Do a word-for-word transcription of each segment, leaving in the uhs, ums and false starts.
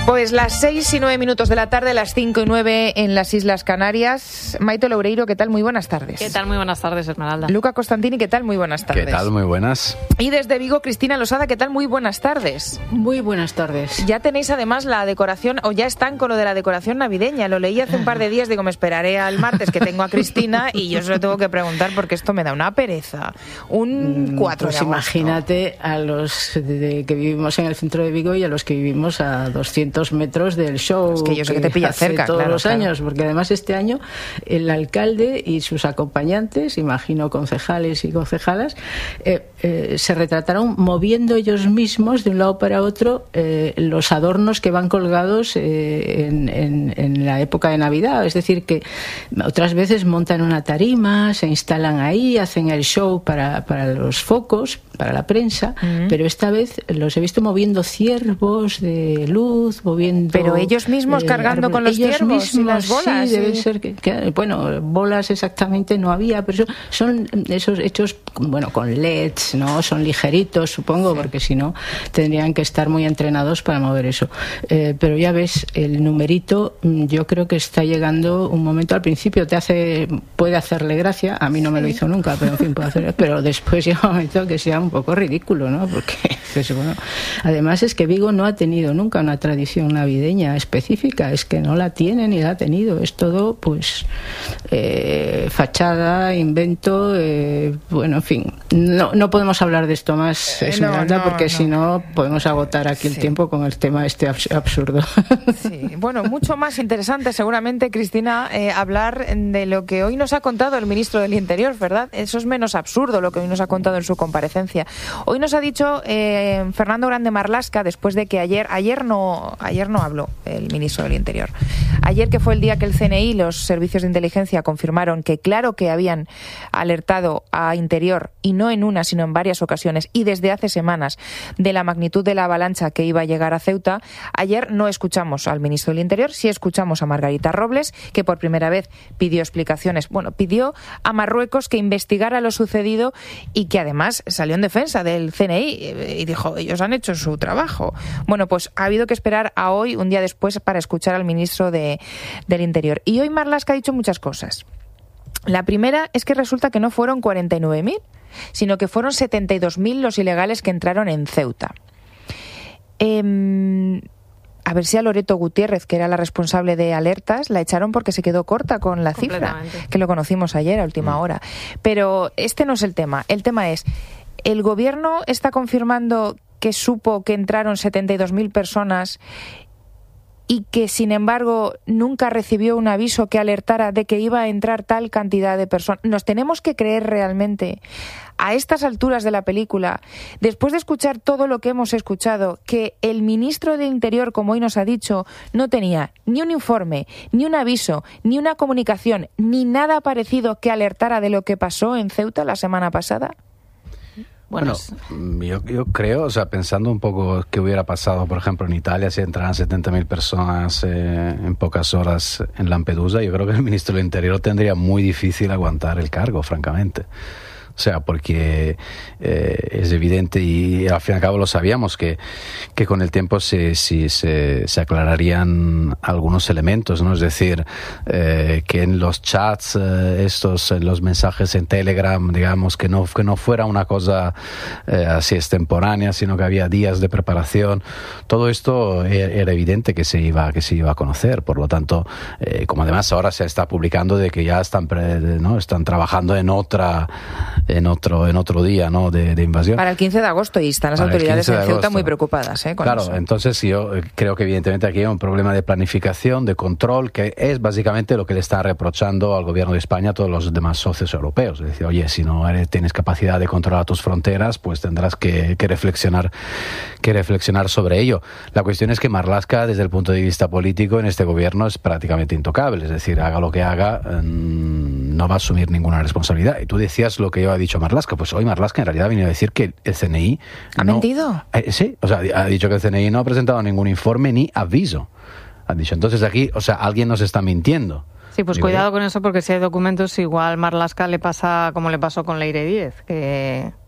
Pues las seis y nueve minutos de la tarde, las cinco y nueve en las Islas Canarias. Maite Loureiro, ¿qué tal? Muy buenas tardes. ¿Qué tal? Muy buenas tardes, Esmeralda. Luca Costantini, ¿qué tal? Muy buenas tardes. ¿Qué tal? Muy buenas. Y desde Vigo, Cristina Losada, ¿qué tal? Muy buenas tardes. Muy buenas tardes. Ya tenéis además la decoración, o ya están con lo de la decoración navideña. Lo leí hace un par de días, digo, me esperaré al martes que tengo a Cristina y yo se lo tengo que preguntar porque esto me da una pereza. Un cuatro pues de agosto. Imagínate a los de, de, que vivimos en el centro de Vigo y a los que vivimos a doscientos metros del show. Es que yo sé que te pilla hace cerca, todos claro, los claro. años, porque además este año el alcalde y sus acompañantes, imagino concejales y concejalas, eh, eh, se retrataron moviendo ellos mismos de un lado para otro eh, los adornos que van colgados eh, en, en, en la época de Navidad. Es decir, que otras veces montan una tarima, se instalan ahí, hacen el show para, para los focos, para la prensa, uh-huh. pero esta vez los he visto moviendo ciervos de luz, moviendo... Pero ellos mismos eh, cargando con los ellos ciervos mismos, y las bolas. Sí, debe sí. ser que, que... Bueno, bolas exactamente no había, pero son esos hechos, bueno, con L E Ds, ¿no? Son ligeritos, supongo, sí. porque si no tendrían que estar muy entrenados para mover eso. Eh, pero ya ves, el numerito, yo creo que está llegando un momento, al principio te hace, puede hacerle gracia, a mí no me lo hizo nunca, pero en fin, puede hacer, pero después llega un momento que sea un poco ridículo, ¿no? Porque, pues, bueno, además es que Vigo no ha tenido nunca una tradición navideña específica, es que no la tiene ni la ha tenido, es todo, pues, eh, fachada, invento, eh, bueno, en fin, no, no podemos hablar de esto más, Esmeralda, no, no, porque no. si no podemos agotar aquí sí. el tiempo con el tema este abs- absurdo. Sí. Bueno, mucho más interesante seguramente, Cristina, eh, hablar de lo que hoy nos ha contado el ministro del Interior, ¿verdad? Eso es menos absurdo lo que hoy nos ha contado en su comparecencia. Hoy nos ha dicho eh, Fernando Grande Marlaska, después de que ayer, ayer no, ayer no habló el ministro del Interior. Ayer, que fue el día que el C N I y los servicios de inteligencia confirmaron que claro que habían alertado a Interior, y no en una, sino en varias ocasiones, y desde hace semanas, de la magnitud de la avalancha que iba a llegar a Ceuta. Ayer no escuchamos al ministro del Interior, sí escuchamos a Margarita Robles, que por primera vez pidió explicaciones. Bueno, pidió a Marruecos que investigara lo sucedido y que además salió en defensa del C N I y dijo, ellos han hecho su trabajo. Bueno, pues ha habido que esperar a hoy, un día después, para escuchar al ministro de, del Interior. Y hoy Marlaska ha dicho muchas cosas. La primera es que resulta que no fueron cuarenta y nueve mil, sino que fueron setenta y dos mil los ilegales que entraron en Ceuta. Eh, a ver si a Loreto Gutiérrez, que era la responsable de alertas, la echaron porque se quedó corta con la cifra, que lo conocimos ayer a última hora. Pero este no es el tema. El tema es, ¿el gobierno está confirmando que supo que entraron setenta y dos mil personas y que, sin embargo, nunca recibió un aviso que alertara de que iba a entrar tal cantidad de personas? ¿Nos tenemos que creer realmente, a estas alturas de la película, después de escuchar todo lo que hemos escuchado, que el ministro de Interior, como hoy nos ha dicho, no tenía ni un informe, ni un aviso, ni una comunicación, ni nada parecido que alertara de lo que pasó en Ceuta la semana pasada? Bueno, bueno yo, yo creo, o sea, pensando un poco qué hubiera pasado, por ejemplo, en Italia, si entraran setenta mil personas eh, en pocas horas en Lampedusa, yo creo que el ministro del Interior tendría muy difícil aguantar el cargo, francamente. O sea, porque eh, es evidente, y al fin y al cabo lo sabíamos, que, que con el tiempo se, se, se, se aclararían algunos elementos, ¿no? Es decir, eh, que en los chats, eh, estos, en los mensajes en Telegram, digamos, que no, que no fuera una cosa eh, así extemporánea, sino que había días de preparación. Todo esto era, era evidente que se iba, que se iba a conocer. Por lo tanto, eh, como además ahora se está publicando de que ya están, pre, ¿no? están trabajando en otra... en otro en otro día, ¿no? de, de invasión. Para el quince de agosto, y están las Para autoridades en Ceuta agosto. muy preocupadas, ¿eh? Con claro, eso. Entonces yo creo que evidentemente aquí hay un problema de planificación, de control, que es básicamente lo que le está reprochando al gobierno de España a todos los demás socios europeos. Es decir, oye, si no eres, tienes capacidad de controlar tus fronteras, pues tendrás que, que reflexionar que reflexionar sobre ello. La cuestión es que Marlaska, desde el punto de vista político, en este gobierno es prácticamente intocable. Es decir, haga lo que haga, mmm, no va a asumir ninguna responsabilidad. Y tú decías lo que yo ha dicho Marlaska, pues hoy Marlaska en realidad ha venido a decir que el C N I... ¿Ha no, mentido? Eh, sí, o sea, ha dicho que el C N I no ha presentado ningún informe ni aviso. Ha dicho, entonces aquí, o sea, alguien nos está mintiendo. Sí, pues cuidado con eso, porque si hay documentos, igual Marlaska le pasa como le pasó con Leire Díez, que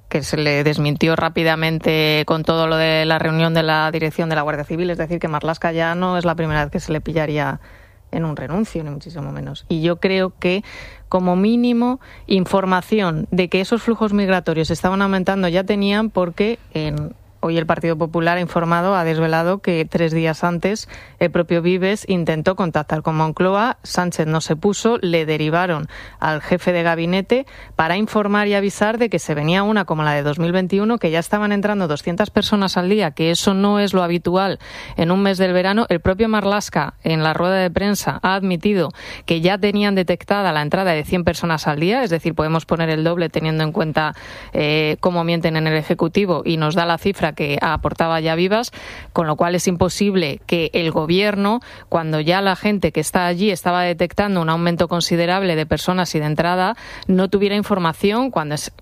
que se le desmintió rápidamente con todo lo de la reunión de la dirección de la Guardia Civil. Es decir, que Marlaska ya no es la primera vez que se le pillaría en un renuncio, ni muchísimo menos. Y yo creo que, como mínimo, información de que esos flujos migratorios estaban aumentando ya tenían, porque en... hoy el Partido Popular ha informado, ha desvelado que tres días antes el propio Vives intentó contactar con Moncloa, Sánchez no se puso, le derivaron al jefe de gabinete para informar y avisar de que se venía una como la de dos mil veintiuno, que ya estaban entrando doscientas personas al día, que eso no es lo habitual en un mes del verano. El propio Marlaska, en la rueda de prensa, ha admitido que ya tenían detectada la entrada de cien personas al día, es decir, podemos poner el doble teniendo en cuenta eh, cómo mienten en el Ejecutivo, y nos da la cifra que aportaba ya Vivas, con lo cual es imposible que el Gobierno, cuando ya la gente que está allí estaba detectando un aumento considerable de personas y de entrada, no tuviera información, cuando es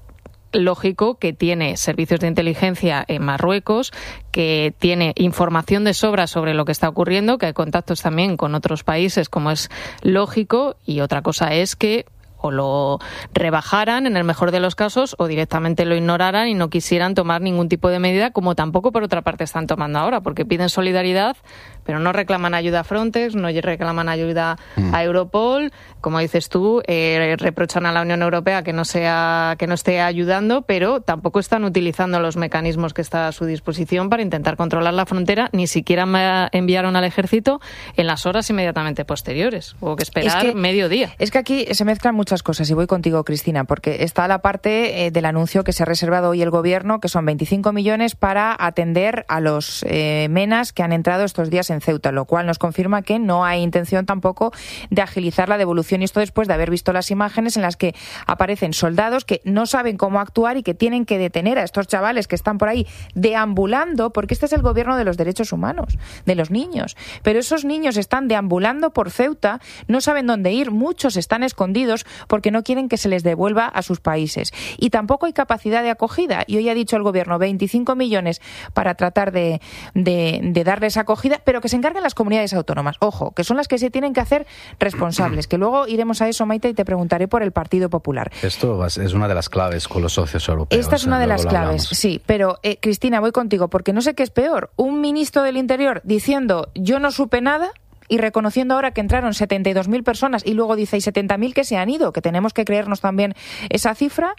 lógico que tiene servicios de inteligencia en Marruecos, que tiene información de sobra sobre lo que está ocurriendo, que hay contactos también con otros países, como es lógico, y otra cosa es que o lo rebajaran en el mejor de los casos o directamente lo ignoraran y no quisieran tomar ningún tipo de medida, como tampoco por otra parte están tomando ahora, porque piden solidaridad pero no reclaman ayuda a Frontex, no reclaman ayuda mm. a Europol, como dices tú, eh, reprochan a la Unión Europea que no sea que no esté ayudando, pero tampoco están utilizando los mecanismos que está a su disposición para intentar controlar la frontera, ni siquiera enviaron al ejército en las horas inmediatamente posteriores, hubo que esperar es que, medio día. Es que aquí se mezclan muchas cosas y voy contigo, Cristina, porque está la parte eh, del anuncio que se ha reservado hoy el Gobierno, que son veinticinco millones para atender a los eh, menas que han entrado estos días en Ceuta, lo cual nos confirma que no hay intención tampoco de agilizar la devolución, y esto después de haber visto las imágenes en las que aparecen soldados que no saben cómo actuar y que tienen que detener a estos chavales que están por ahí deambulando, porque este es el gobierno de los derechos humanos, de los niños, pero esos niños están deambulando por Ceuta, no saben dónde ir, muchos están escondidos porque no quieren que se les devuelva a sus países, y tampoco hay capacidad de acogida, y hoy ha dicho el Gobierno veinticinco millones para tratar de, de, de darles acogida, pero que se encarguen las comunidades autónomas, ojo, que son las que se tienen que hacer responsables, que luego iremos a eso, Maite, y te preguntaré por el Partido Popular. Esto es una de las claves con los socios europeos. Esta es una de las claves, sí, pero eh, Cristina, voy contigo, porque no sé qué es peor, un ministro del Interior diciendo yo no supe nada, y reconociendo ahora que entraron setenta y dos mil personas y luego dice y setenta mil que se han ido, que tenemos que creernos también esa cifra,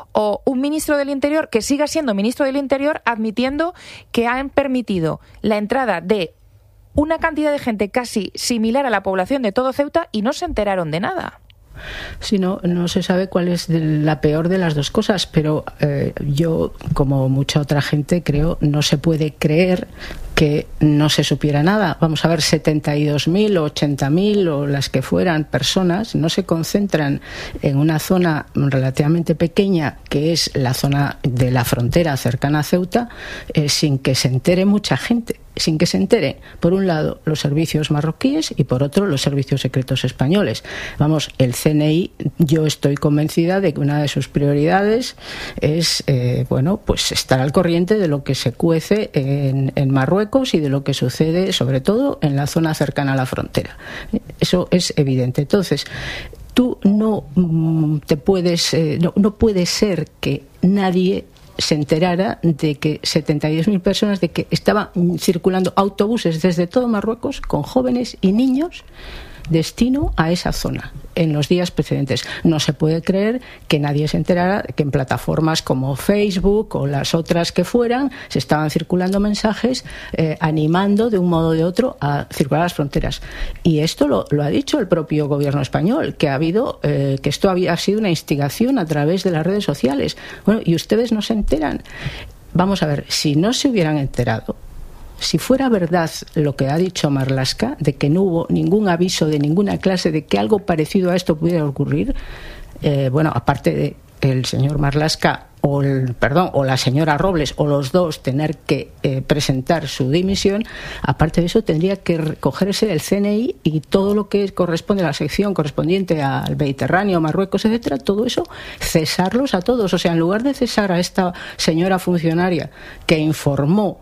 o un ministro del Interior que siga siendo ministro del Interior admitiendo que han permitido la entrada de una cantidad de gente casi similar a la población de todo Ceuta y no se enteraron de nada. Sí, no, no se sabe cuál es la peor de las dos cosas, pero eh, yo, como mucha otra gente, creo no se puede creer que no se supiera nada. Vamos a ver, setenta y dos mil o ochenta mil o las que fueran personas no se concentran en una zona relativamente pequeña, que es la zona de la frontera cercana a Ceuta, eh, sin que se entere mucha gente. Sin que se entere, por un lado, los servicios marroquíes y por otro, los servicios secretos españoles. Vamos, el C N I, yo estoy convencida de que una de sus prioridades es, eh, bueno, pues estar al corriente de lo que se cuece en, en Marruecos y de lo que sucede, sobre todo, en la zona cercana a la frontera. Eso es evidente. Entonces, tú no mm, te puedes, eh, no, no puede ser que nadie se enterara de que setenta y dos mil personas, de que estaban circulando autobuses desde todo Marruecos con jóvenes y niños destino a esa zona en los días precedentes. No se puede creer que nadie se enterara que en plataformas como Facebook o las otras que fueran se estaban circulando mensajes eh, animando de un modo o de otro a circular a las fronteras. Y esto lo, lo ha dicho el propio gobierno español, que ha habido eh, que esto había sido una instigación a través de las redes sociales. Bueno, y ustedes no se enteran. Vamos a ver, si no se hubieran enterado, si fuera verdad lo que ha dicho Marlaska, de que no hubo ningún aviso de ninguna clase de que algo parecido a esto pudiera ocurrir, eh, bueno, aparte de el señor Marlaska o el, perdón, o la señora Robles o los dos tener que eh, presentar su dimisión, aparte de eso tendría que recogerse el C N I y todo lo que corresponde a la sección correspondiente al Mediterráneo, Marruecos, etcétera, todo eso, cesarlos a todos. O sea, en lugar de cesar a esta señora funcionaria que informó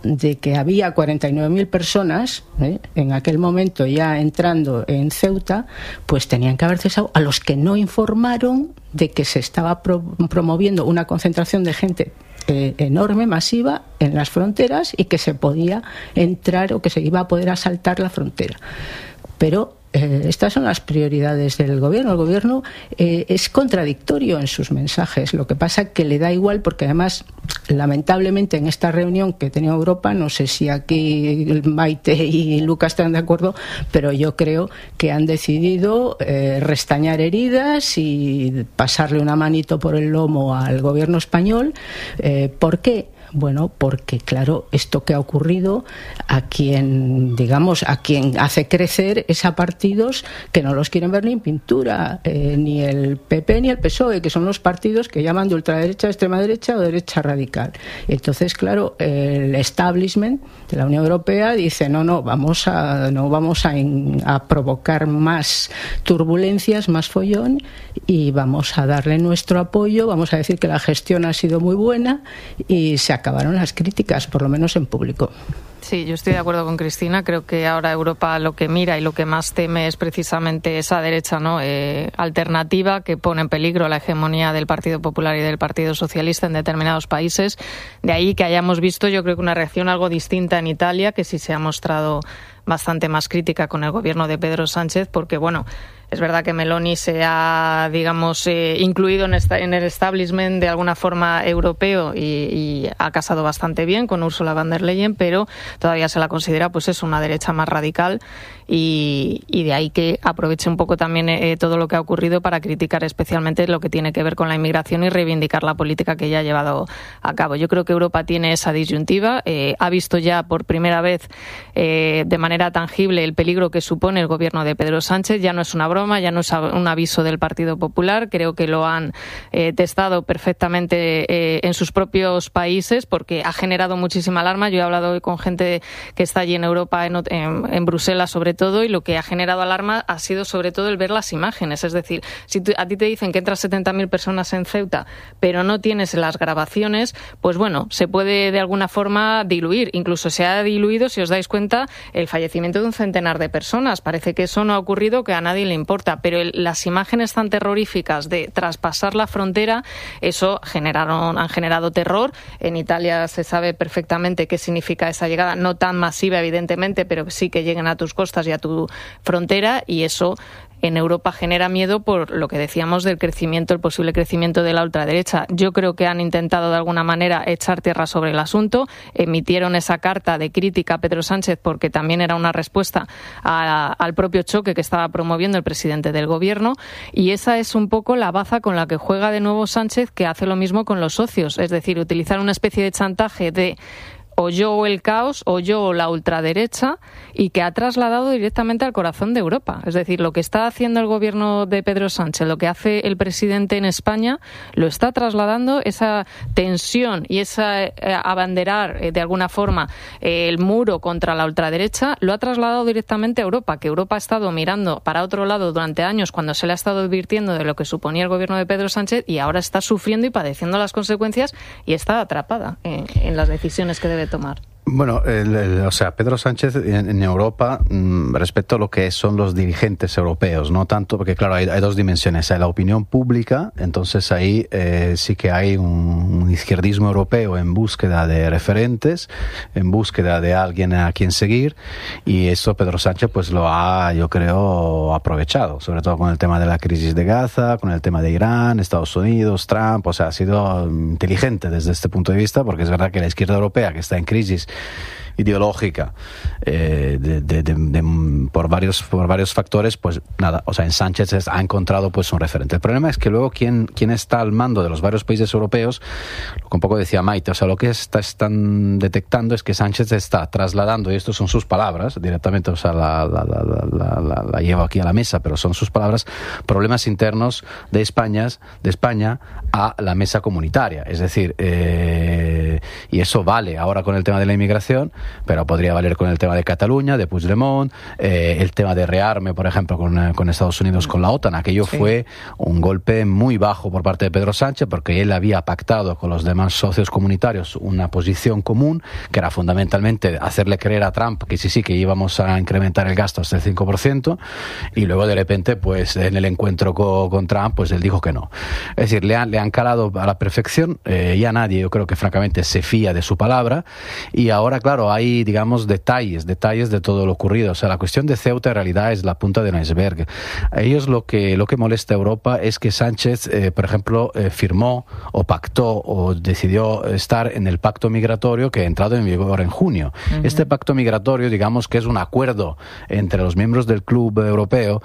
de que había cuarenta y nueve mil personas ¿eh? en aquel momento ya entrando en Ceuta, pues tenían que haber cesado a los que no informaron de que se estaba pro- promoviendo una concentración de gente eh, enorme, masiva, en las fronteras y que se podía entrar o que se iba a poder asaltar la frontera. Pero Eh, estas son las prioridades del gobierno. El gobierno eh, es contradictorio en sus mensajes. Lo que pasa es que le da igual, porque además, lamentablemente, en esta reunión que ha tenido Europa, no sé si aquí Maite y Lucas están de acuerdo, pero yo creo que han decidido eh, restañar heridas y pasarle una manito por el lomo al gobierno español. Eh, ¿Por qué? Bueno, porque claro, esto que ha ocurrido, a quien, digamos, a quien hace crecer es a partidos que no los quieren ver ni en pintura, eh, ni el P P ni el P S O E, que son los partidos que llaman de ultraderecha, extrema derecha o derecha radical. Entonces, claro, el establishment de la Unión Europea dice, no, no, vamos a, no vamos a, in, a provocar más turbulencias, más follón, y vamos a darle nuestro apoyo, vamos a decir que la gestión ha sido muy buena y se acabaron las críticas, por lo menos en público. Sí, yo estoy de acuerdo con Cristina. Creo que ahora Europa lo que mira y lo que más teme es precisamente esa derecha, ¿no? Eh, alternativa que pone en peligro la hegemonía del Partido Popular y del Partido Socialista en determinados países. De ahí que hayamos visto, yo creo que una reacción algo distinta en Italia, que sí se ha mostrado bastante más crítica con el gobierno de Pedro Sánchez, porque, bueno, es verdad que Meloni se ha, digamos, eh, incluido en, esta, en el establishment de alguna forma europeo y, y ha casado bastante bien con Ursula von der Leyen, pero todavía se la considera, pues es una derecha más radical y, y de ahí que aproveche un poco también eh, todo lo que ha ocurrido para criticar especialmente lo que tiene que ver con la inmigración y reivindicar la política que ya ha llevado a cabo. Yo creo que Europa tiene esa disyuntiva, eh, ha visto ya por primera vez eh, de manera tangible el peligro que supone el gobierno de Pedro Sánchez. Ya no es una broma, ya no es un aviso del Partido Popular, creo que lo han eh, testado perfectamente eh, en sus propios países, porque ha generado muchísima alarma. Yo he hablado hoy con gente que está allí en Europa, en, en, en Bruselas sobre todo, y lo que ha generado alarma ha sido sobre todo el ver las imágenes. Es decir, si tú, a ti te dicen que entran setenta mil personas en Ceuta, pero no tienes las grabaciones, pues bueno, se puede de alguna forma diluir. Incluso se ha diluido, si os dais cuenta, el fallecimiento de un centenar de personas. Parece que eso no ha ocurrido, que a nadie le importa. Pero el, las imágenes tan terroríficas de traspasar la frontera, eso generaron, han generado terror. En Italia se sabe perfectamente qué significa esa llegada, no tan masiva evidentemente, pero sí que lleguen a tus costas y a tu frontera, y eso en Europa genera miedo por lo que decíamos del crecimiento, el posible crecimiento de la ultraderecha. Yo creo que han intentado de alguna manera echar tierra sobre el asunto, emitieron esa carta de crítica a Pedro Sánchez porque también era una respuesta a, al propio choque que estaba promoviendo el presidente del gobierno, y esa es un poco la baza con la que juega de nuevo Sánchez, que hace lo mismo con los socios, es decir, utilizar una especie de chantaje de o yo o el caos, o yo o la ultraderecha, y que ha trasladado directamente al corazón de Europa. Es decir, lo que está haciendo el gobierno de Pedro Sánchez, lo que hace el presidente en España, lo está trasladando, esa tensión y esa eh, abanderar eh, de alguna forma eh, el muro contra la ultraderecha, lo ha trasladado directamente a Europa, que Europa ha estado mirando para otro lado durante años cuando se le ha estado advirtiendo de lo que suponía el gobierno de Pedro Sánchez, y ahora está sufriendo y padeciendo las consecuencias y está atrapada en, en las decisiones que debe tomar. Bueno, el, el, o sea, Pedro Sánchez en, en Europa, mmm, respecto a lo que son los dirigentes europeos, no tanto, porque claro, hay, hay dos dimensiones. Hay la opinión pública, entonces ahí eh, sí que hay un, un izquierdismo europeo en búsqueda de referentes, en búsqueda de alguien a quien seguir, y eso Pedro Sánchez pues lo ha, yo creo, aprovechado, sobre todo con el tema de la crisis de Gaza, con el tema de Irán, Estados Unidos, Trump. O sea, ha sido inteligente desde este punto de vista, porque es verdad que la izquierda europea, que está en crisis ideológica eh, de, de, de, de, por varios por varios factores, pues nada, o sea, en Sánchez ha encontrado pues un referente. El problema es que luego quien, quien está al mando de los varios países europeos, lo que un poco decía Maite, o sea, lo que está, están detectando es que Sánchez está trasladando, y esto son sus palabras directamente, o sea, la, la, la, la, la, la llevo aquí a la mesa, pero son sus palabras, problemas internos de España, de España a la mesa comunitaria. Es decir, eh, y eso vale ahora con el tema de la inmigración, pero podría valer con el tema de Cataluña, de Puigdemont, eh, el tema de rearme, por ejemplo, con, con Estados Unidos, con la OTAN. Aquello sí. fue un golpe muy bajo por parte de Pedro Sánchez, porque él había pactado con los demás socios comunitarios una posición común, que era fundamentalmente hacerle creer a Trump que sí, sí, que íbamos a incrementar el gasto hasta el cinco por ciento, y luego de repente, pues en el encuentro con, con Trump, pues él dijo que no. Es decir, le han, le han calado a la perfección, eh, ya nadie, yo creo que francamente se fía de su palabra, y ahora, claro, hay, digamos, detalles, detalles de todo lo ocurrido. O sea, la cuestión de Ceuta en realidad es la punta del iceberg. A ellos lo que, lo que molesta a Europa es que Sánchez, eh, por ejemplo, eh, firmó o pactó o decidió estar en el pacto migratorio que ha entrado en vigor en junio. Uh-huh. Este pacto migratorio, digamos que es un acuerdo entre los miembros del Club Europeo.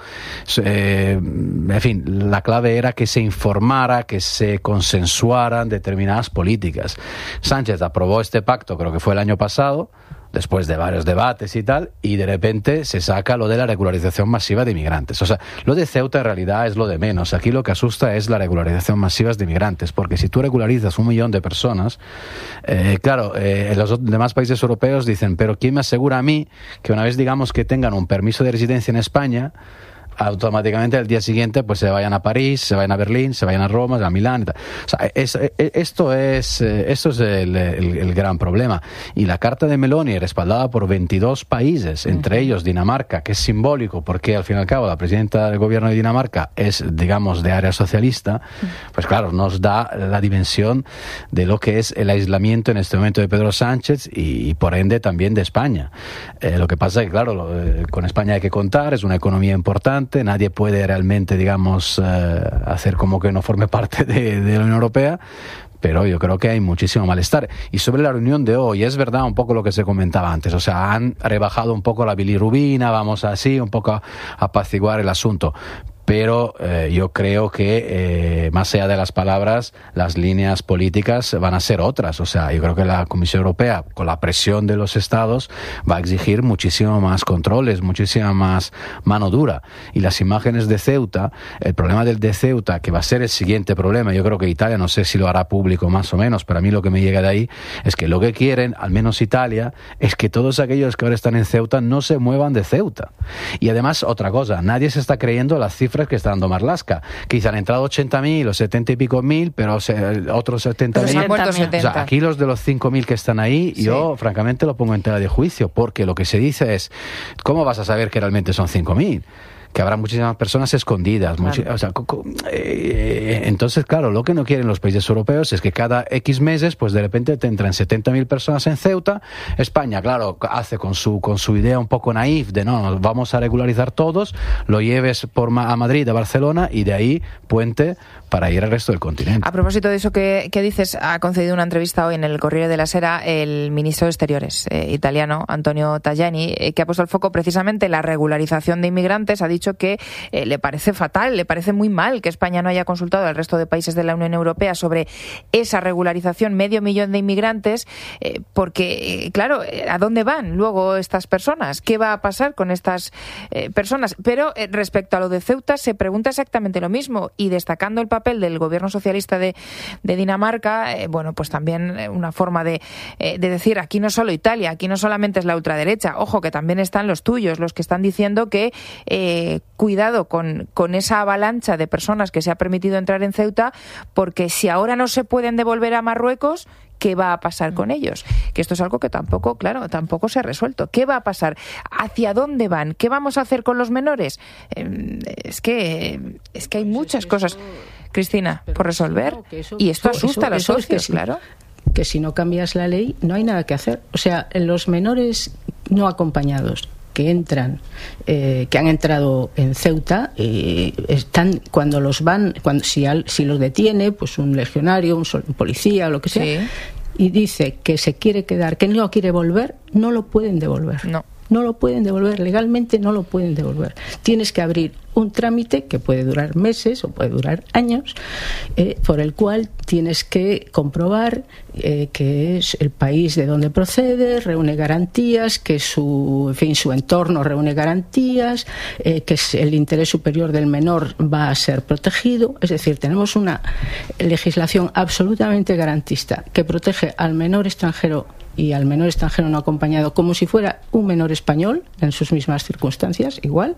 Eh, en fin, la clave era que se informara, que se consensuaran determinadas políticas. Sánchez aprobó este pacto, creo que fue el año pasado, después de varios debates y tal, y de repente se saca lo de la regularización masiva de inmigrantes. O sea, lo de Ceuta en realidad es lo de menos. Aquí lo que asusta es la regularización masiva de inmigrantes, porque si tú regularizas un millón de personas, eh, claro, eh, los demás países europeos dicen, pero ¿quién me asegura a mí que una vez, digamos, que tengan un permiso de residencia en España, automáticamente al día siguiente pues se vayan a París, se vayan a Berlín, se vayan a Roma, a Milán y tal? O sea, es, es, esto es esto es el, el, el gran problema. Y la carta de Meloni, respaldada por veintidós países, entre uh-huh. ellos Dinamarca, que es simbólico porque al fin y al cabo la presidenta del gobierno de Dinamarca es, digamos, de área socialista, pues claro, nos da la dimensión de lo que es el aislamiento en este momento de Pedro Sánchez y, y por ende también de España. Eh, lo que pasa es que, claro, lo, eh, con España hay que contar, es una economía importante, nadie puede realmente, digamos, eh, hacer como que no forme parte de, de la Unión Europea, pero yo creo que hay muchísimo malestar. Y sobre la reunión de hoy, es verdad un poco lo que se comentaba antes, o sea, han rebajado un poco la bilirrubina, vamos así, un poco a apaciguar el asunto. Pero eh, yo creo que eh, más allá de las palabras, las líneas políticas van a ser otras. O sea, yo creo que la Comisión Europea, con la presión de los Estados, va a exigir muchísimo más controles, muchísima más mano dura. Y las imágenes de Ceuta, el problema del de Ceuta, que va a ser el siguiente problema, yo creo que Italia, no sé si lo hará público más o menos, pero a mí lo que me llega de ahí es que lo que quieren, al menos Italia, es que todos aquellos que ahora están en Ceuta no se muevan de Ceuta. Y además, otra cosa, nadie se está creyendo las cifras que está dando Marlaska, que quizá han entrado ochenta mil o setenta y pico mil, pero se, otros setenta mil. O sea, aquí los de los cinco mil que están ahí, sí. Yo francamente lo pongo en tela de juicio, porque lo que se dice es, ¿cómo vas a saber que realmente son cinco mil? Que habrá muchísimas personas escondidas. Claro. Muchi- o sea, co- co- eh, entonces, claro, lo que no quieren los países europeos es que cada X meses, pues de repente te entran setenta mil personas en Ceuta. España, claro, hace con su con su idea un poco naif de no, nos vamos a regularizar todos, lo lleves por ma- a Madrid, a Barcelona, y de ahí puente para ir al resto del continente. A propósito de eso que, que dices, ha concedido una entrevista hoy en el Corriere della Sera el ministro de Exteriores eh, italiano, Antonio Tajani, eh, que ha puesto el foco precisamente en la regularización de inmigrantes. Ha dicho que eh, le parece fatal, le parece muy mal que España no haya consultado al resto de países de la Unión Europea sobre esa regularización, medio millón de inmigrantes, eh, porque, eh, claro, ¿a dónde van luego estas personas? ¿Qué va a pasar con estas eh, personas? Pero eh, respecto a lo de Ceuta se pregunta exactamente lo mismo, y destacando el papel del gobierno socialista de, de Dinamarca, eh, bueno, pues también una forma de, eh, de decir, aquí no solo Italia, aquí no solamente es la ultraderecha, ojo, que también están los tuyos, los que están diciendo que eh, cuidado con, con esa avalancha de personas que se ha permitido entrar en Ceuta, porque si ahora no se pueden devolver a Marruecos, ¿qué va a pasar con ellos? Que esto es algo que tampoco, claro, tampoco se ha resuelto. ¿Qué va a pasar? ¿Hacia dónde van? ¿Qué vamos a hacer con los menores? Eh, es que es que hay muchas cosas, Cristina, por resolver, y esto asusta a los socios, claro. Que si no cambias la ley no hay nada que hacer. O sea, los menores no acompañados que entran, eh, que han entrado en Ceuta, eh, están cuando los van, cuando si, al, si los detiene, pues un legionario, un, sol, un policía o lo que sea, sí. Y dice que se quiere quedar, que no quiere volver, no lo pueden devolver. No. No lo pueden devolver, legalmente no lo pueden devolver. Tienes que abrir un trámite que puede durar meses o puede durar años, eh, por el cual tienes que comprobar eh, que es el país de donde procede, reúne garantías, que su, en fin, su entorno reúne garantías, eh, que el interés superior del menor va a ser protegido. Es decir, tenemos una legislación absolutamente garantista que protege al menor extranjero y al menor extranjero no acompañado como si fuera un menor español en sus mismas circunstancias, igual.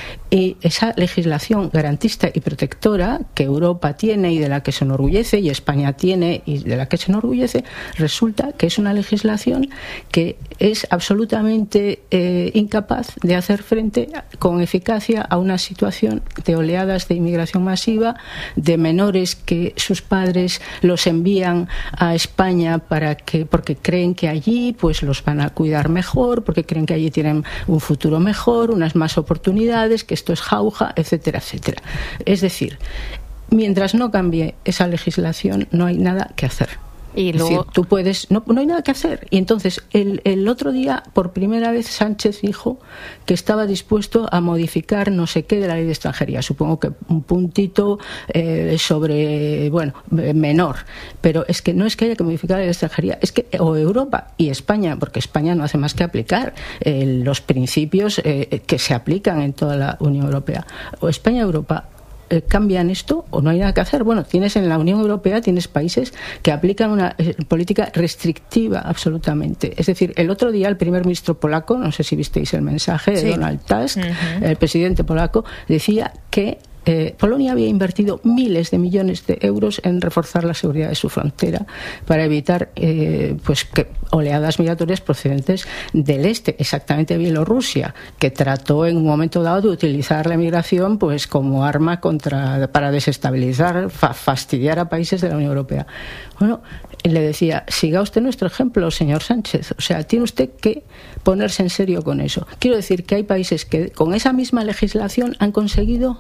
Y esa legislación garantista y protectora que Europa tiene y de la que se enorgullece, y España tiene y de la que se enorgullece, resulta que es una legislación que es absolutamente eh, incapaz de hacer frente con eficacia a una situación de oleadas de inmigración masiva, de menores que sus padres los envían a España para que, porque creen que allí pues los van a cuidar mejor, porque creen que allí tienen un futuro mejor, unas más oportunidades, que esto es jauja, etcétera, etcétera. Es decir, mientras no cambie esa legislación, no hay nada que hacer. Y luego... Es decir, tú puedes, no, no hay nada que hacer. Y entonces, el, el otro día, por primera vez, Sánchez dijo que estaba dispuesto a modificar no sé qué de la ley de extranjería. Supongo que un puntito eh, sobre, bueno, menor. Pero es que no es que haya que modificar la ley de extranjería, es que o Europa y España, porque España no hace más que aplicar eh, los principios eh, que se aplican en toda la Unión Europea. O España y Europa cambian esto o no hay nada que hacer. Bueno, tienes en la Unión Europea, tienes países que aplican una eh, política restrictiva absolutamente. Es decir, el otro día el primer ministro polaco, no sé si visteis el mensaje de sí. Donald Tusk, uh-huh. el presidente polaco, decía que Eh, Polonia había invertido miles de millones de euros en reforzar la seguridad de su frontera para evitar eh, pues que oleadas migratorias procedentes del este, exactamente Bielorrusia, que trató en un momento dado de utilizar la migración pues como arma contra para desestabilizar, fa- fastidiar a países de la Unión Europea. Bueno, le decía, siga usted nuestro ejemplo, señor Sánchez. O sea, tiene usted que ponerse en serio con eso. Quiero decir que hay países que con esa misma legislación han conseguido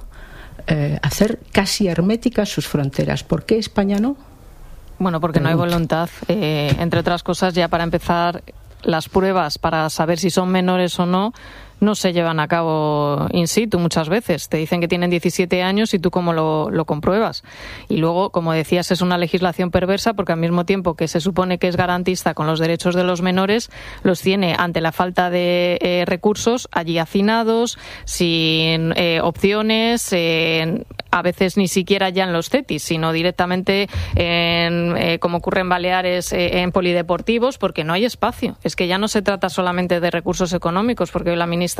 Eh, hacer casi herméticas sus fronteras. ¿Por qué España no? Bueno, porque Pregunto. no hay voluntad. Eh, entre otras cosas, ya para empezar, las pruebas para saber si son menores o no no se llevan a cabo in situ muchas veces. Te dicen que tienen diecisiete años y tú cómo lo, lo compruebas. Y luego, como decías, es una legislación perversa porque al mismo tiempo que se supone que es garantista con los derechos de los menores, los tiene ante la falta de eh, recursos allí hacinados, sin eh, opciones, eh, a veces ni siquiera ya en los CETIs, sino directamente en, eh, como ocurre en Baleares, eh, en polideportivos, porque no hay espacio. Es que ya no se trata solamente de recursos económicos, porque hoy la ministra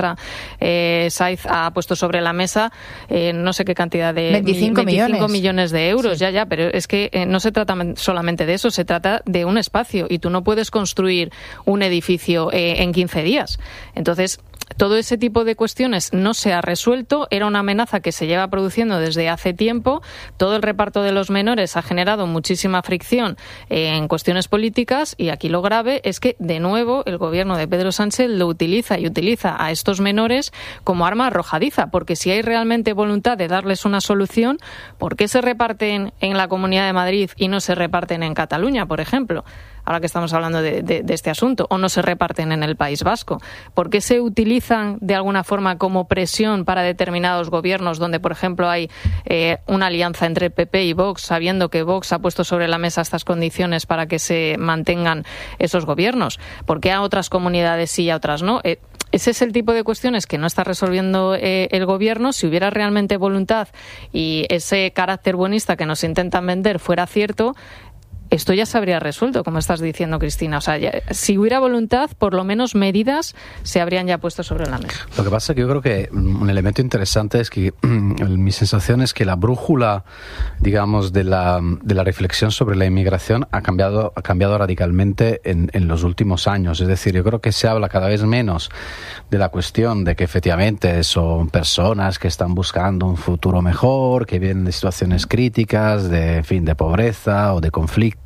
Eh, Saiz ha puesto sobre la mesa eh, no sé qué cantidad de veinticinco, veinticinco millones. millones de euros, sí. ya, ya, pero es que eh, no se trata solamente de eso, se trata de un espacio y tú no puedes construir un edificio eh, en quince días. Entonces, todo ese tipo de cuestiones no se ha resuelto, era una amenaza que se lleva produciendo desde hace tiempo, todo el reparto de los menores ha generado muchísima fricción eh, en cuestiones políticas y aquí lo grave es que, de nuevo, el gobierno de Pedro Sánchez lo utiliza y utiliza a estos menores como arma arrojadiza, porque si hay realmente voluntad de darles una solución, ¿por qué se reparten en la Comunidad de Madrid y no se reparten en Cataluña, por ejemplo? Ahora que estamos hablando de, de, de este asunto, o no se reparten en el País Vasco. ¿Por qué se utilizan de alguna forma como presión para determinados gobiernos donde, por ejemplo, hay eh, una alianza entre P P y Vox, sabiendo que Vox ha puesto sobre la mesa estas condiciones para que se mantengan esos gobiernos? ¿Por qué a otras comunidades sí y a otras no? Eh, Ese es el tipo de cuestiones que no está resolviendo eh, el gobierno. Si hubiera realmente voluntad y ese carácter buenista que nos intentan vender fuera cierto, esto ya se habría resuelto, como estás diciendo, Cristina. O sea, ya, si hubiera voluntad, por lo menos medidas se habrían ya puesto sobre la mesa. Lo que pasa es que yo creo que un elemento interesante es que mi sensación es que la brújula, digamos, de la, de la reflexión sobre la inmigración ha cambiado, ha cambiado radicalmente en, en los últimos años. Es decir, yo creo que se habla cada vez menos de la cuestión de que efectivamente son personas que están buscando un futuro mejor, que vienen de situaciones críticas, de, en fin, de pobreza o de conflicto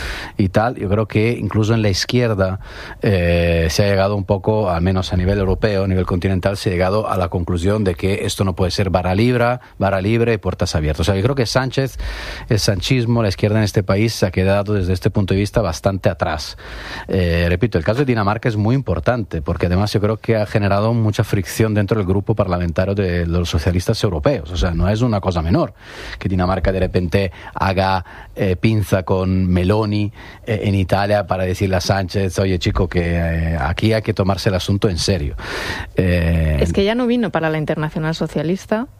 y tal. Yo creo que incluso en la izquierda eh, se ha llegado un poco, al menos a nivel europeo, a nivel continental, se ha llegado a la conclusión de que esto no puede ser vara libre, vara libre y puertas abiertas. O sea, yo creo que Sánchez, el sanchismo, la izquierda en este país se ha quedado desde este punto de vista bastante atrás. Eh, repito, el caso de Dinamarca es muy importante porque además yo creo que ha generado mucha fricción dentro del grupo parlamentario de los socialistas europeos. O sea, no es una cosa menor que Dinamarca de repente haga eh, pinza con Meloni eh, en Italia para decirle a Sánchez, oye chico, que eh, aquí hay que tomarse el asunto en serio. Eh, es que ya no vino para la Internacional Socialista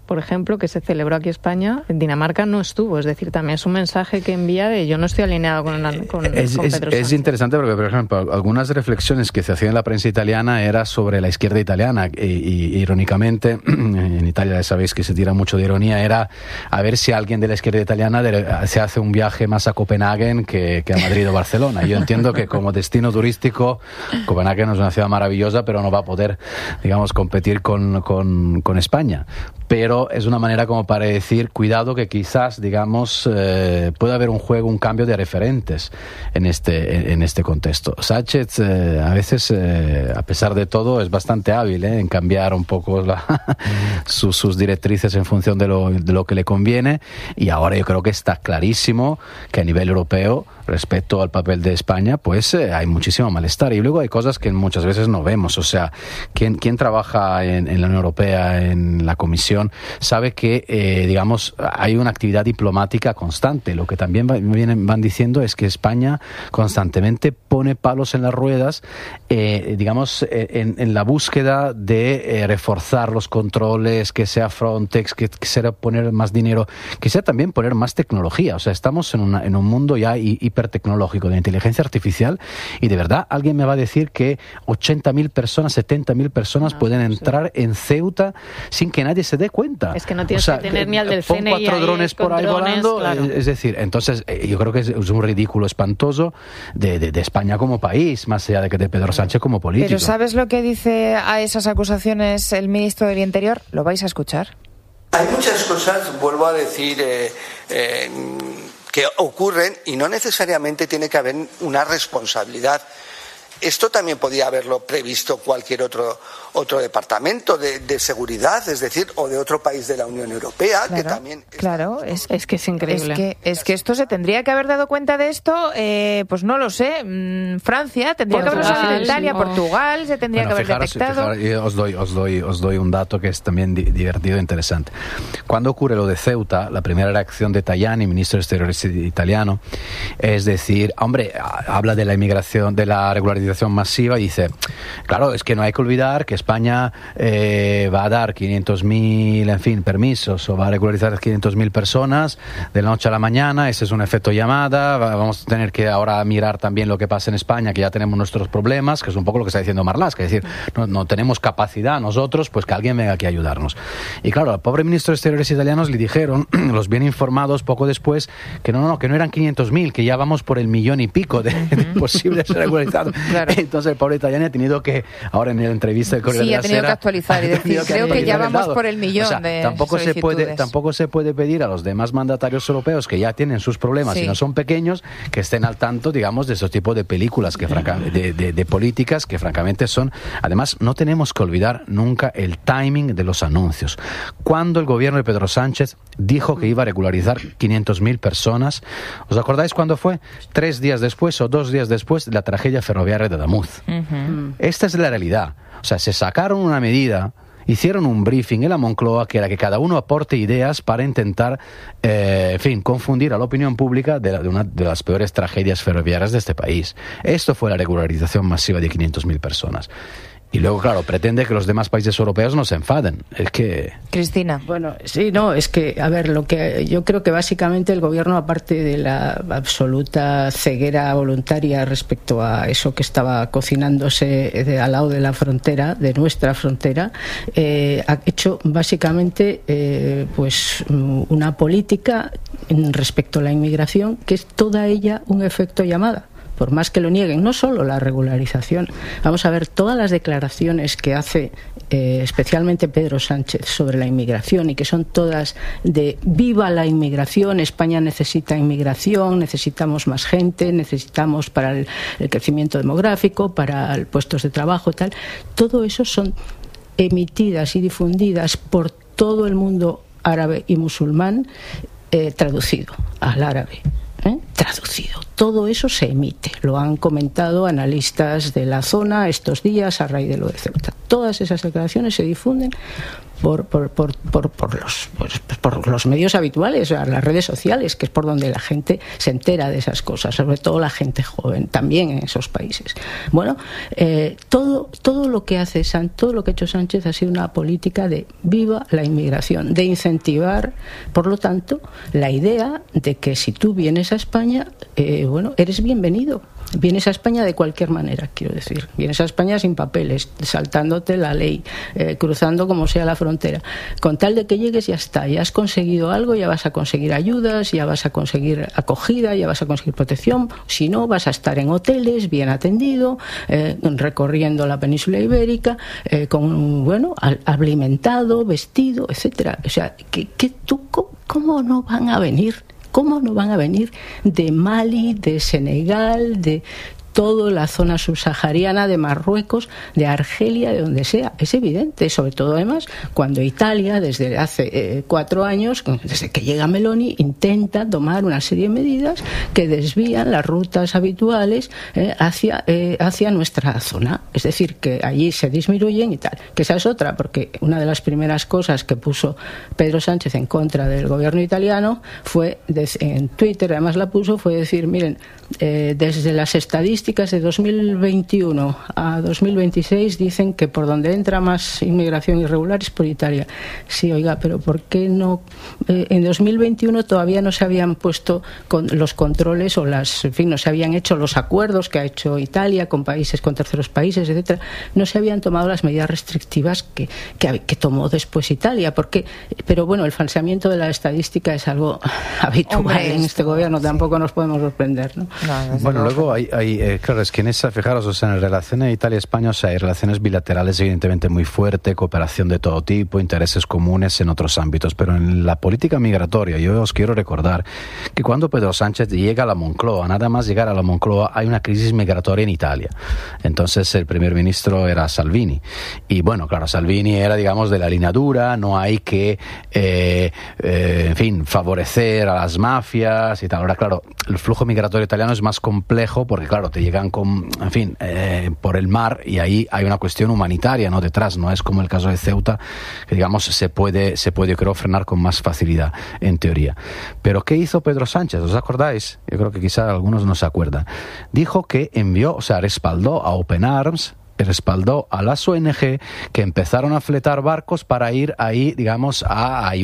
por ejemplo, que se celebró aquí en España, en Dinamarca no estuvo. Es decir, también es un mensaje que envía de yo no estoy alineado con, con, es, con es, Pedro Sánchez. Es interesante porque, por ejemplo, algunas reflexiones que se hacían en la prensa italiana era sobre la izquierda italiana y, y irónicamente, en Italia ya sabéis que se tira mucho de ironía, era a ver si alguien de la izquierda italiana de, se hace un viaje más a Copenhague que, que a Madrid o Barcelona. Yo entiendo que como destino turístico Copenhague es una ciudad maravillosa, pero no va a poder, digamos, competir con, con, con España. Pero es una manera como para decir, cuidado que quizás, digamos, eh, puede haber un juego, un cambio de referentes en este, en, en este contexto. Sánchez eh, a veces, eh, a pesar de todo, es bastante hábil eh, en cambiar un poco la, sus, sus directrices en función de lo, de lo que le conviene, y ahora yo creo que está clarísimo que a nivel europeo, respecto al papel de España, pues eh, hay muchísimo malestar, y luego hay cosas que muchas veces no vemos. O sea, quien, quien trabaja en, en la Unión Europea, en la Comisión, sabe que, eh, digamos, hay una actividad diplomática constante. Lo que también va, vienen, van diciendo es que España constantemente pone palos en las ruedas, eh, digamos, en, en la búsqueda de eh, reforzar los controles, que sea Frontex, que, que sea poner más dinero, que sea también poner más tecnología. O sea, estamos en, una, en un mundo ya hipertecnológico de inteligencia artificial, y de verdad alguien me va a decir que ochenta mil personas, setenta mil personas no, pueden entrar sí. en Ceuta sin que nadie se dé cuenta. Es que no tienes o sea, que tener ni al del pon C N I cuatro drones por ahí drones, volando, claro. Es decir, entonces yo creo que es un ridículo espantoso de, de, de España como país, más allá de que de Pedro Sánchez como político. Pero ¿sabes lo que dice a esas acusaciones el ministro del Interior? Lo vais a escuchar. Hay muchas cosas, vuelvo a decir, eh, eh, que ocurren y no necesariamente tiene que haber una responsabilidad. Esto también podía haberlo previsto cualquier otro otro departamento de, de seguridad, es decir, o de otro país de la Unión Europea, claro, que también... Claro, es, es que es increíble. Es que, es que esto se tendría que haber dado cuenta de esto, eh, pues no lo sé, mmm, Francia, tendría Portugal, que haberlo sabido, Italia, sí, Portugal, se tendría bueno, que haber fijaros, detectado... Fijaros, os, doy, os, doy, os doy un dato que es también di- divertido e interesante. Cuando ocurre lo de Ceuta, la primera reacción de Tajani, ministro de Exteriores italiano, es decir, hombre, habla de la inmigración, de la regularización masiva, y dice, claro, es que no hay que olvidar que España eh, va a dar quinientos mil, en fin, permisos, o va a regularizar quinientos mil personas de la noche a la mañana. Ese es un efecto llamada. Vamos a tener que ahora mirar también lo que pasa en España, que ya tenemos nuestros problemas, que es un poco lo que está diciendo Marlaska, es decir, no, no tenemos capacidad nosotros, pues que alguien venga aquí a ayudarnos. Y claro, al pobre ministro de Exteriores italianos le dijeron, los bien informados poco después, que no, no, que no eran quinientos mil, que ya vamos por el millón y pico de, de posibles regularizados. Claro. Entonces el pobre italiano ha tenido que, ahora en la entrevista de Sí, ha tenido que actualizar y decir, creo que ya vamos por el millón, o sea, de tampoco se puede Tampoco se puede pedir a los demás mandatarios europeos, que ya tienen sus problemas sí. y no son pequeños, que estén al tanto, digamos, de esos tipos de películas, que franca, de, de, de políticas que francamente son... Además, no tenemos que olvidar nunca el timing de los anuncios. Cuando el gobierno de Pedro Sánchez dijo que iba a regularizar quinientas mil personas, ¿os acordáis cuándo fue? Tres días después o dos días después de la tragedia ferroviaria de Adamuz. Uh-huh. Esta es la realidad. O sea, se sacaron una medida, hicieron un briefing en la Moncloa, que era que cada uno aporte ideas para intentar, eh, en fin, confundir a la opinión pública de, la, de una de las peores tragedias ferroviarias de este país. Esto fue la regularización masiva de quinientas mil personas. Y luego, claro, pretende que los demás países europeos no se enfaden. Es que... Cristina. Bueno, sí, no, es que, a ver, lo que yo creo que básicamente el gobierno, aparte de la absoluta ceguera voluntaria respecto a eso que estaba cocinándose de, al lado de la frontera, de nuestra frontera, eh, ha hecho básicamente eh, pues una política respecto a la inmigración que es toda ella un efecto llamada. Por más que lo nieguen, no solo la regularización. Vamos a ver todas las declaraciones que hace eh, especialmente Pedro Sánchez sobre la inmigración, y que son todas de viva la inmigración, España necesita inmigración, necesitamos más gente, necesitamos para el, el crecimiento demográfico, para el puestos de trabajo, tal. Todo eso son emitidas y difundidas por todo el mundo árabe y musulmán, eh, traducido al árabe. ¿Eh? Traducido. Todo eso se emite. Lo han comentado analistas de la zona estos días a raíz de lo de Ceuta. Todas esas declaraciones se difunden por, por, por, por, por, los, pues, por los medios habituales, las redes sociales, que es por donde la gente se entera de esas cosas, sobre todo la gente joven, también en esos países. Bueno, eh, todo, todo lo que hace todo lo que ha hecho Sánchez ha sido una política de viva la inmigración, de incentivar, por lo tanto, la idea de que si tú vienes a España, eh, bueno, eres bienvenido. Vienes a España de cualquier manera, quiero decir. Vienes a España sin papeles, saltándote la ley, eh, cruzando como sea la frontera. Con tal de que llegues, ya está. Ya has conseguido algo, ya vas a conseguir ayudas, ya vas a conseguir acogida, ya vas a conseguir protección. Si no, vas a estar en hoteles, bien atendido, eh, recorriendo la península ibérica, eh, con, bueno, alimentado, vestido, etcétera. O sea, que, que tú, ¿cómo no van a venir? ¿Cómo no van a venir de Mali, de Senegal, de toda la zona subsahariana, de Marruecos, de Argelia, de donde sea? Es evidente, sobre todo además cuando Italia desde hace eh, cuatro años, desde que llega Meloni, intenta tomar una serie de medidas que desvían las rutas habituales eh, hacia, eh, hacia nuestra zona. Es decir, que allí se disminuyen y tal. Que esa es otra, porque una de las primeras cosas que puso Pedro Sánchez en contra del gobierno italiano fue, en Twitter además la puso, fue decir, miren, eh, desde las estadísticas de dos mil veintiuno a dos mil veintiséis dicen que por donde entra más inmigración irregular es por Italia. Sí, oiga, pero ¿por qué no? Eh, en dos mil veintiuno todavía no se habían puesto con los controles o las, en fin, no se habían hecho los acuerdos que ha hecho Italia con países, con terceros países, etcétera. No se habían tomado las medidas restrictivas que, que, que tomó después Italia. Porque, pero bueno, el falseamiento de la estadística es algo habitual. Hombre, en este gobierno, sí. Tampoco nos podemos sorprender, ¿no? No, bueno, luego hay, hay eh, claro, es que en esa, fijaros, o sea, en relaciones Italia-España, o sea, hay relaciones bilaterales evidentemente muy fuertes, cooperación de todo tipo, intereses comunes en otros ámbitos, pero en la política migratoria yo os quiero recordar que cuando Pedro Sánchez llega a la Moncloa, nada más llegar a la Moncloa hay una crisis migratoria en Italia. Entonces el primer ministro era Salvini. Y bueno, claro, Salvini era, digamos, de la línea dura, no hay que, eh, eh, en fin, favorecer a las mafias y tal. Ahora, claro, el flujo migratorio italiano es más complejo porque, claro, te llegan con, en fin, eh, por el mar y ahí hay una cuestión humanitaria, ¿no? Detrás, no es como el caso de Ceuta, que, digamos, se puede, se puede, creo, frenar con más facilidad, en teoría. Pero ¿qué hizo Pedro Sánchez? ¿Os acordáis? Yo creo que quizá algunos no se acuerdan. Dijo que envió, o sea, respaldó a Open Arms, respaldó a las O N Ge que empezaron a fletar barcos para ir ahí, digamos, a ayudar